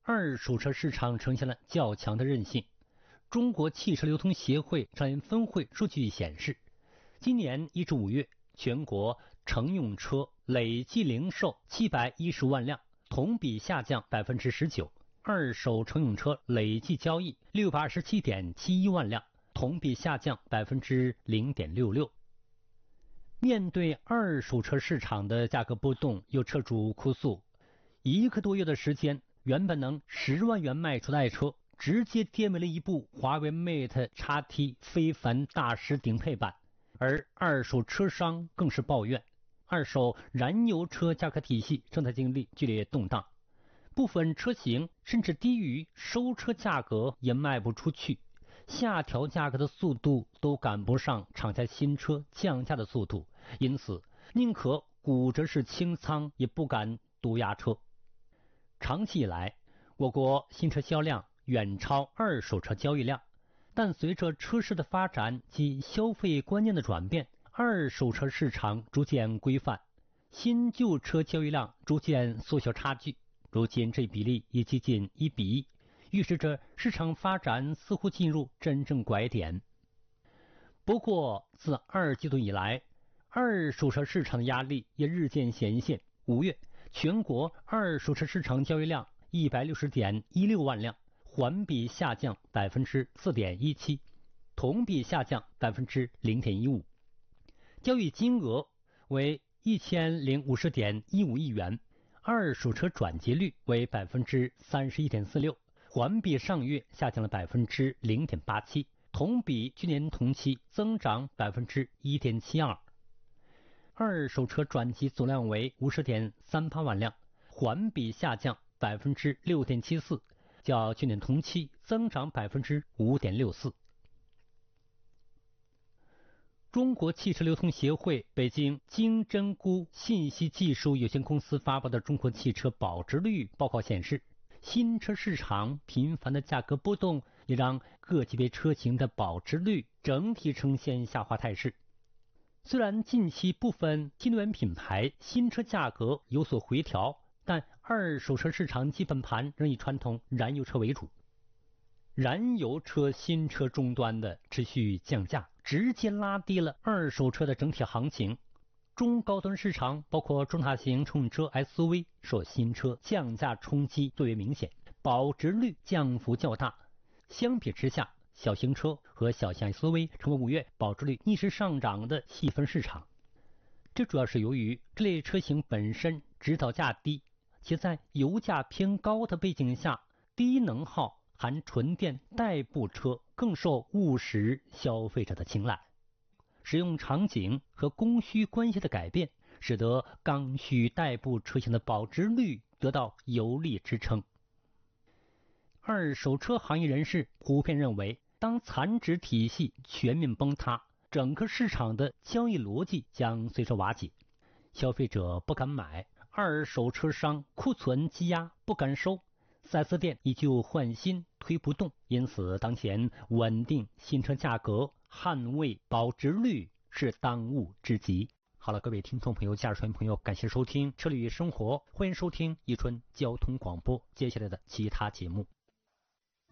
二手车市场呈现了较强的韧性。中国汽车流通协会上研分会数据显示，今年1至5月，全国乘用车累计零售715万辆，同比下降19%。二手乘用车累计交易627.71万辆，同比下降0.66%。面对二手车市场的价格波动，有车主哭诉，1个多月的时间，原本能10万元卖出的爱车，直接跌没了一部华为 Mate X-T 非凡大师顶配版。而二手车商更是抱怨，二手燃油车价格体系正在经历剧烈动荡，部分车型甚至低于收车价格也卖不出去，下调价格的速度都赶不上厂家新车降价的速度，因此宁可骨折式清仓也不敢独压车。长期以来，我国新车销量远超二手车交易量，但随着车市的发展及消费观念的转变，二手车市场逐渐规范，新旧车交易量逐渐缩小差距，如今这比例已接近1比1，预示着市场发展似乎进入真正拐点。不过自2季度以来，二手车市场的压力也日渐显现。5月，全国二手车市场交易量160.16万辆，环比下降4.17%，同比下降0.15%，交易金额为1050.15亿元，二手车转结率为31.46%，环比上月下降了0.87%，同比去年同期增长1.72%。二手车转机总量为50.38万辆，环比下降6.74%，较去年同期增长5.64%。中国汽车流通协会北京金针菇信息技术有限公司发布的《中国汽车保值率报告》显示，新车市场频繁的价格波动也让各级别车型的保值率整体呈现下滑态势。虽然近期部分新能源品牌新车价格有所回调，但二手车市场基本盘仍以传统燃油车为主。燃油车新车终端的持续降价，直接拉低了二手车的整体行情。中高端市场包括中大型乘用车 SUV 受新车降价冲击最为明显，保值率降幅较大。相比之下，小型车和小型 SUV 成为5月保值率逆势上涨的细分市场。这主要是由于这类车型本身指导价低，且在油价偏高的背景下，低能耗含纯电代步车更受务实消费者的青睐。使用场景和供需关系的改变，使得刚需代步车型的保值率得到有力支撑。二手车行业人士普遍认为，当残值体系全面崩塌，整个市场的交易逻辑将随之瓦解，消费者不敢买，二手车商库存积压不敢收，4S店依旧换新推不动，因此当前稳定新车价格、捍卫保值率是当务之急。好了，各位听众朋友、驾驶员朋友，感谢收听车里与生活，欢迎收听一春交通广播接下来的其他节目。